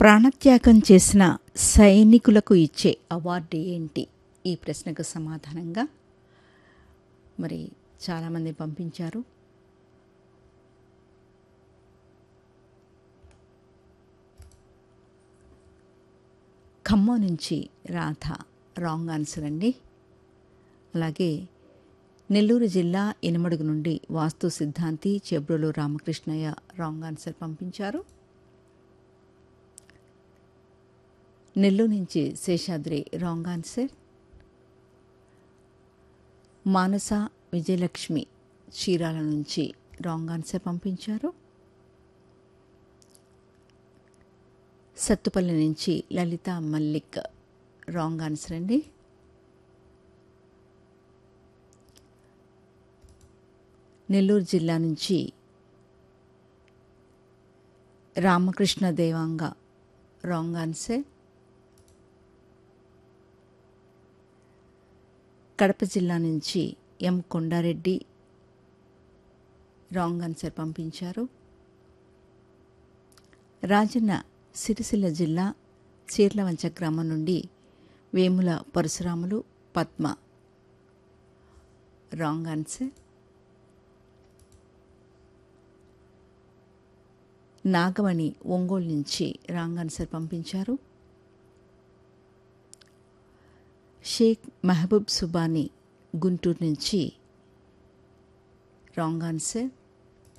ప్రాణత్యాగం చేసిన సైనికులకు ఇచ్చే అవార్డు ఏంటి? ఈ ప్రశ్నకు సమాధానంగా మరి చాలామంది పంపించారు. ఖమ్మం నుంచి రాధ రాంగ్ ఆన్సర్ అండి. అలాగే నెల్లూరు జిల్లా ఇనమడుగు నుండి వాస్తు సిద్ధాంతి చెబ్రోలు రామకృష్ణయ్య రాంగ్ ఆన్సర్ పంపించారు. నెల్లూరు నుంచి శేషాద్రి రాంగ్ ఆన్సర్. మానస విజయలక్ష్మి చీరాల నుంచి రాంగ్ ఆన్సర్ పంపించారు. సత్తుపల్లి నుంచి లలిత మల్లిక్ రాంగ్ ఆన్సర్ అండి. నెల్లూరు జిల్లా నుంచి రామకృష్ణ దేవాంగ రాంగ్ ఆన్సర్. కడప జిల్లా నుంచి ఎం కొండారెడ్డి రాంగ్ ఆన్సర్ పంపించారు. రాజన్న సిరిసిల్ల జిల్లా చీర్లవంచ గ్రామం నుండి వేముల పరశురాములు పద్మ రాంగ్ ఆన్సర్. నాగమణి ఒంగోలు నుంచి రాంగ్ ఆన్సర్ పంపించారు. షేక్ మహబూబ్ సుబానీ గుంటూరు నుంచి రాంగ్ ఆన్సర్.